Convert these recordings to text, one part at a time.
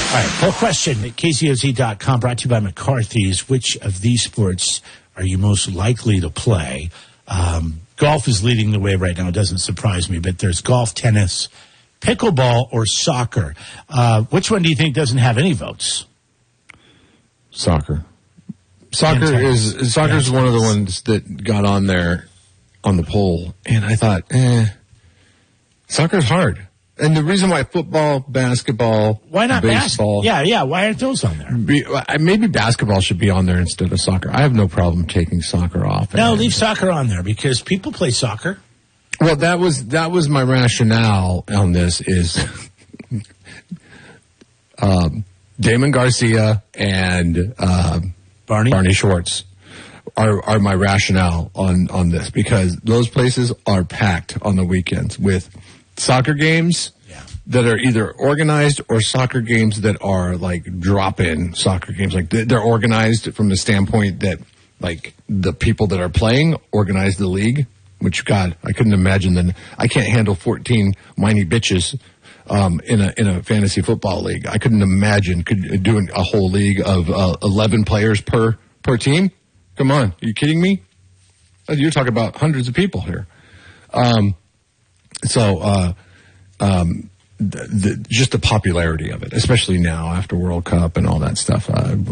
All right, poll question at KZOZ.com, brought to you by McCarthy's. Which of these sports are you most likely to play? Golf is leading the way right now. It doesn't surprise me, but there's golf, tennis, pickleball, or soccer. Which one do you think doesn't have any votes? Soccer. Soccer is one of the ones that got on there on the poll, and I thought, soccer's hard. And the reason why football, basketball, why not baseball? Yeah. Why aren't those on there? Maybe basketball should be on there instead of soccer. I have no problem taking soccer off. No, leave soccer on there because people play soccer. Well, that was my rationale on this is Damon Garcia and Barney Schwartz are my rationale on this, because those places are packed on the weekends with soccer games that are either organized or soccer games that are like drop-in soccer games. Like they're organized from the standpoint that like the people that are playing organize the league, which God, I couldn't imagine. I can't handle 14 whiny bitches in a fantasy football league. I couldn't imagine doing a whole league of 11 players per team. Come on, are you kidding me? You're talking about hundreds of people here. Just the popularity of it, especially now after World Cup and all that stuff,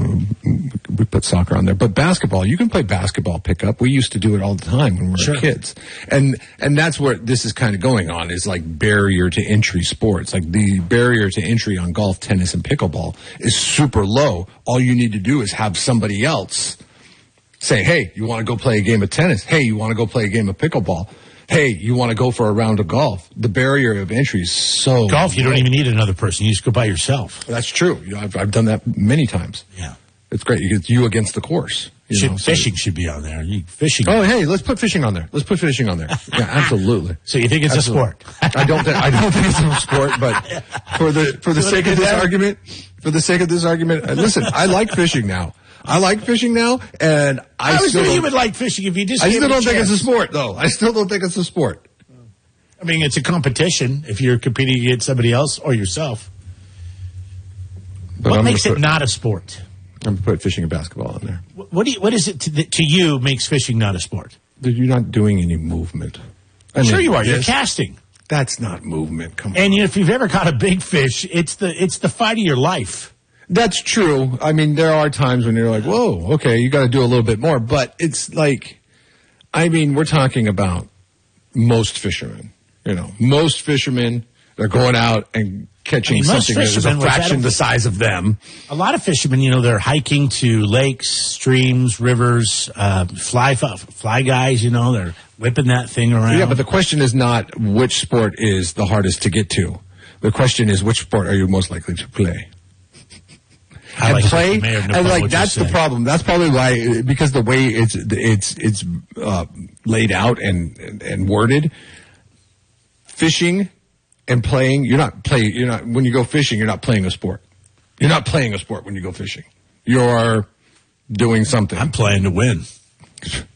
we put soccer on there. But basketball, you can play basketball pickup. We used to do it all the time when we were kids. And that's where this is kind of going on, is like barrier to entry sports. Like the barrier to entry on golf, tennis, and pickleball is super low. All you need to do is have somebody else say, hey, you want to go play a game of tennis? Hey, you want to go play a game of pickleball? Hey, you want to go for a round of golf? The barrier of entry is so golf. You don't even need another person. You just go by yourself. That's true. I've done that many times. Yeah, it's great. You against the course. Fishing should be on there. Fishing. Oh, hey, let's put fishing on there. Yeah, absolutely. So you think it's a sport? I don't think it's a sport, but for the sake of this argument, listen, I like fishing now. And I was sure you would like fishing if you just. I still don't think it's a sport, though. I still don't think it's a sport. I mean, it's a competition if you're competing against somebody else or yourself. But what makes it not a sport? I'm going to put fishing and basketball in there. What is it to you makes fishing not a sport? You're not doing any movement. Sure you are. You're casting. That's not movement. Come on. And if you've ever caught a big fish, it's the fight of your life. That's true. I mean, there are times when you're like, whoa, okay, you got to do a little bit more. But it's like, I mean, we're talking about most fishermen. Most fishermen, they're going out and catching something that is a fraction the size of them. A lot of fishermen, they're hiking to lakes, streams, rivers, fly guys, they're whipping that thing around. Yeah, but the question is not which sport is the hardest to get to. The question is which sport are you most likely to play? That's the problem. That's probably why, because the way it's laid out and worded, fishing and playing, when you go fishing, you're not playing a sport. You're not playing a sport when you go fishing. You're doing something. I'm playing to win.